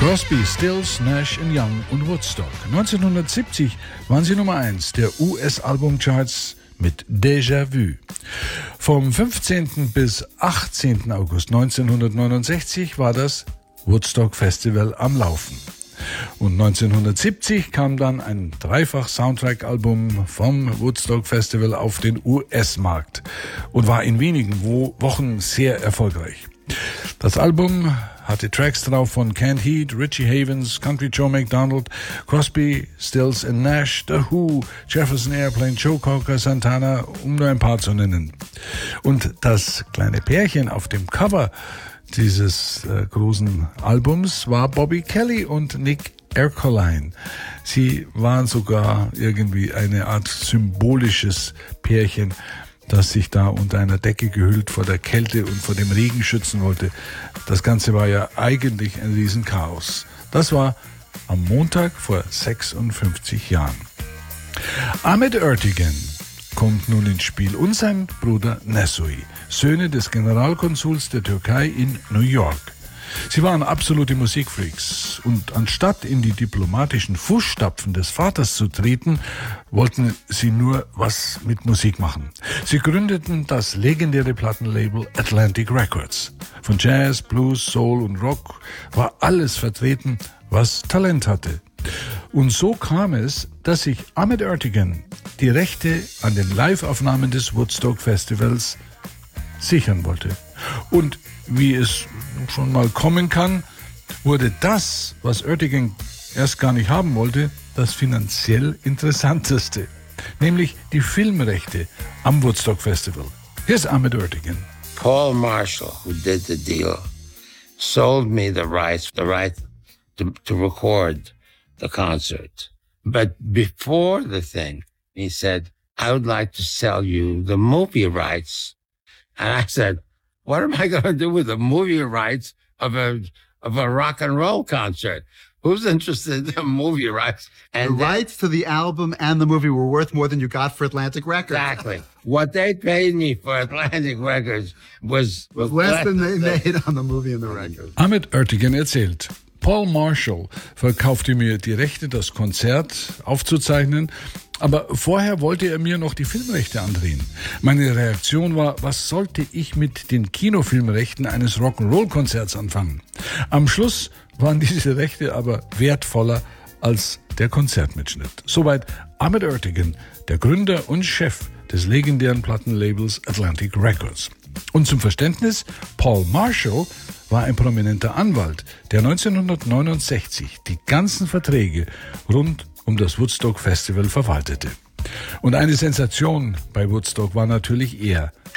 Crosby, Stills, Nash Young und Woodstock. 1970 waren sie Nummer 1 der US-Albumcharts mit Déjà Vu. Vom 15. bis 18. August 1969 war das Woodstock Festival am Laufen. Und 1970 kam dann ein Dreifach-Soundtrack-Album vom Woodstock Festival auf den US-Markt und war in wenigen Wochen sehr erfolgreich. Das Album hatte Tracks drauf von Canned Heat, Richie Havens, Country Joe McDonald, Crosby, Stills and Nash, The Who, Jefferson Airplane, Joe Cocker, Santana, um nur ein paar zu nennen. Und das kleine Pärchen auf dem Cover dieses großen Albums war Bobby Kelly und Nick Ercoline. Sie waren sogar irgendwie eine Art symbolisches Pärchen, das sich da unter einer Decke gehüllt vor der Kälte und vor dem Regen schützen wollte. Das Ganze war ja eigentlich ein Riesenchaos. Das war am Montag vor 56 Jahren. Ahmet Ertegun kommt nun ins Spiel und sein Bruder Nesuhi, Söhne des Generalkonsuls der Türkei in New York. Sie waren absolute Musikfreaks und anstatt in die diplomatischen Fußstapfen des Vaters zu treten, wollten sie nur was mit Musik machen. Sie gründeten das legendäre Plattenlabel Atlantic Records. Von Jazz, Blues, Soul und Rock war alles vertreten, was Talent hatte. Und so kam es, dass sich Ahmet Ertegun die Rechte an den Live-Aufnahmen des Woodstock Festivals sichern wollte. Und wie es schon mal kommen kann, wurde das, was Ertegun erst gar nicht haben wollte, das finanziell Interessanteste, nämlich die Filmrechte am Woodstock Festival. Hier ist Ahmet Ertegun. Paul Marshall, who did the deal, sold me the right to record the concert. But before the thing, he said, I would like to sell you the movie rights. And I said, what am I going to do with the movie rights of a rock and roll concert? Who's interested in the movie rights? And the rights to the album and the movie were worth more than you got for Atlantic Records. Exactly. What they paid me for Atlantic Records was less than they made on the movie and the record. Ahmet Ertegun erzählt: Paul Marshall verkaufte mir die Rechte, das Konzert aufzuzeichnen, aber vorher wollte er mir noch die Filmrechte andrehen. Meine Reaktion war, was sollte ich mit den Kinofilmrechten eines Rock'n'Roll-Konzerts anfangen? Am Schluss waren diese Rechte aber wertvoller als der Konzertmitschnitt. Soweit Ahmet Ertegun, der Gründer und Chef des legendären Plattenlabels Atlantic Records. Und zum Verständnis, Paul Marshall war ein prominenter Anwalt, der 1969 die ganzen Verträge rund um das Woodstock Festival verwaltete. Und eine Sensation bei Woodstock war natürlich er,